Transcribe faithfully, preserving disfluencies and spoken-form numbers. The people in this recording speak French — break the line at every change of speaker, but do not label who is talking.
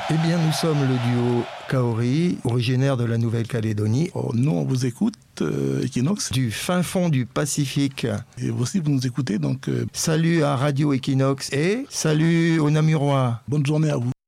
Eh bien, nous sommes le duo Kaori, originaire de la Nouvelle-Calédonie.
Oh, nous, on vous écoute, euh, Equinox.
Du fin fond du Pacifique.
Et aussi, vous nous écoutez, donc... Euh...
Salut à Radio Equinox et salut aux Namurois.
Bonne journée à vous.